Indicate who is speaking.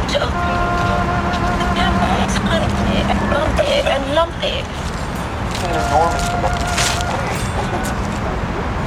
Speaker 1: So, it's funny and lovely.
Speaker 2: An enormous amount.